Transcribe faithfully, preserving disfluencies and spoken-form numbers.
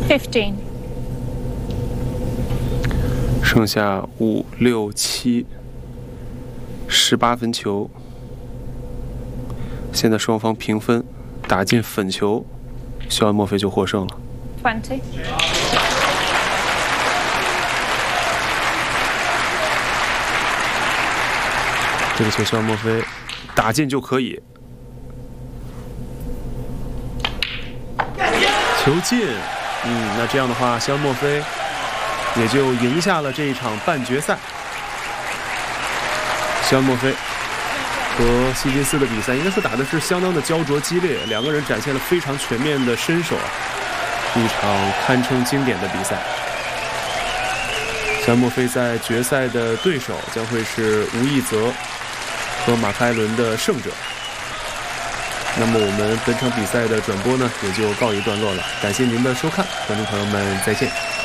fifteen。 剩下五六七十八分球，现在双方平分，打进粉球，肖恩·墨菲就获胜了。 twenty。 这个球肖恩·墨菲打进就可以。球进，嗯，那这样的话，肖恩·墨菲也就赢下了这一场半决赛。肖恩·墨菲和希金斯的比赛应该说打的是相当的焦灼激烈，两个人展现了非常全面的身手，是一场堪称经典的比赛。肖恩·墨菲在决赛的对手将会是吴亦泽和马克·艾伦的胜者。那么我们本场比赛的转播呢，也就告一段落了。感谢您的收看，观众朋友们再见。